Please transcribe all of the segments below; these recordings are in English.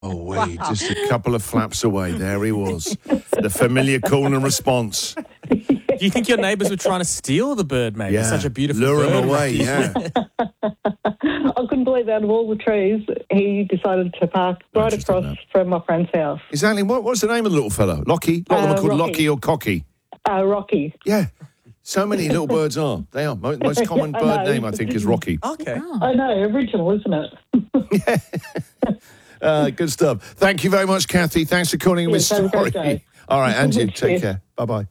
Oh, wait, just a couple of flaps away. There he was. The familiar call and response. Do you think your neighbours were trying to steal the bird, maybe? Yeah. Such a beautiful Lure bird. him away, yeah. I couldn't believe out of all the trees, he decided to park right across from my friend's house. Exactly. What's the name of the little fellow? Lockie? A lot of them are called Rocky. Lockie or Cocky. Rocky. Yeah. So many little birds are. They are. Most common bird name, I think, is Rocky. Okay. I know, original, isn't it? Good stuff. Thank you very much, Kathy. Thanks for calling in with Yes, have a great story. day. All right, Angie, take Cheers. care. Bye-bye.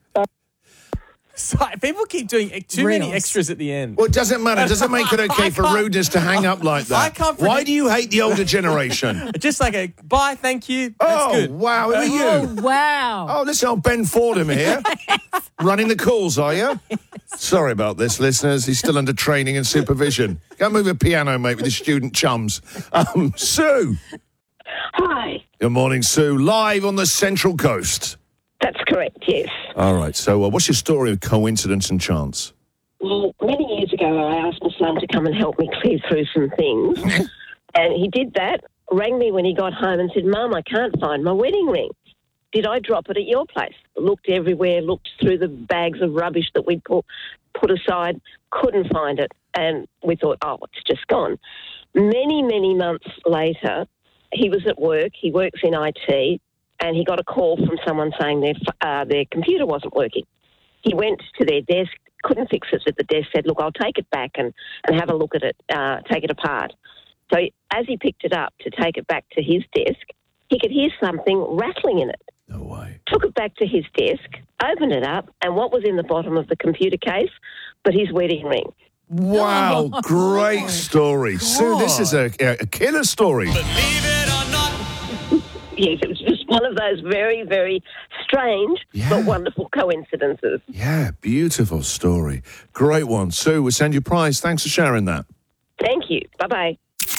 So, people keep doing too many extras at the end. Well, it doesn't matter. It doesn't make it okay for rudeness to hang up like that. I can't Why predict- do you hate the older generation? Just like a bye, thank you. That's Oh, good. wow. Who are you? Oh, wow. Oh, listen, I'm Ben Fordham here. Running the calls, are you? Sorry about this, listeners. He's still under training and supervision. Go move a piano, mate, with his student chums. Sue. Hi. Good morning, Sue. Live on the Central Coast. That's correct, yes. All right. So what's your story of coincidence and chance? Well, many years ago, I asked my son to come and help me clear through some things. And he did that, rang me when he got home and said, Mum, I can't find my wedding ring. Did I drop it at your place? Looked everywhere, looked through the bags of rubbish that we'd put aside, couldn't find it. And we thought, oh, it's just gone. Many, many months later, he was at work. He works in IT. And he got a call from someone saying their computer wasn't working. He went to their desk, couldn't fix it at the desk, said, look, I'll take it back and have a look at it, take it apart. So as he picked it up to take it back to his desk, he could hear something rattling in it. No way. Took it back to his desk, opened it up, and what was in the bottom of the computer case but his wedding ring. Wow, great story. Sue, this is a killer story. Believe it or not. Yes, it was just one of those very, very strange but wonderful coincidences. Yeah, beautiful story. Great one. Sue, we'll send you a prize. Thanks for sharing that. Thank you. Bye-bye.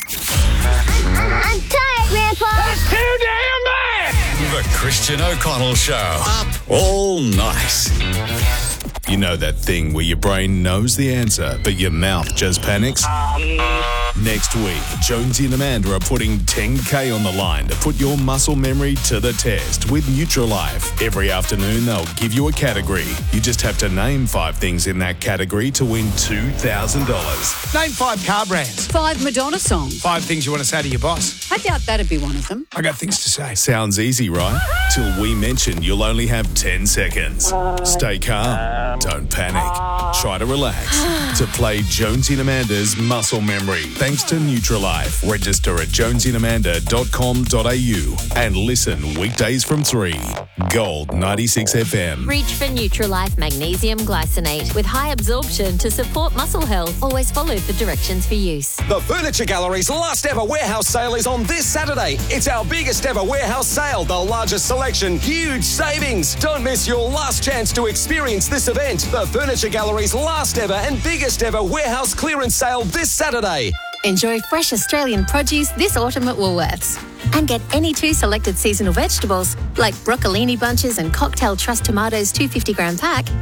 I'm tired, Grandpa. That's too damn bad! The Christian O'Connell Show. Up all night. You know that thing where your brain knows the answer, but your mouth just panics? Next week, Jonesy and Amanda are putting $10K on the line to put your muscle memory to the test with Nutrilife. Every afternoon, they'll give you a category. You just have to name 5 things in that category to win $2,000. Name 5 car brands. 5 Madonna songs. 5 things you want to say to your boss. I doubt that'd be one of them. I got things to say. Sounds easy, right? Till we mention you'll only have 10 seconds. Stay calm. Don't panic. Try to relax. To play Jonesy and Amanda's Muscle Memory. Thanks to Nutrilife. Register at jonesyandamanda.com.au and listen weekdays from 3. Gold 96 FM. Reach for Nutrilife Magnesium Glycinate with high absorption to support muscle health. Always follow the directions for use. The Furniture Gallery's last ever warehouse sale is on this Saturday. It's our biggest ever warehouse sale. The largest selection, huge savings. Don't miss your last chance to experience this event. The Furniture Gallery's last ever and biggest ever warehouse clearance sale this Saturday. Enjoy fresh Australian produce this autumn at Woolworths. And get any 2 selected seasonal vegetables, like broccolini bunches and cocktail trust tomatoes 250-gram pack,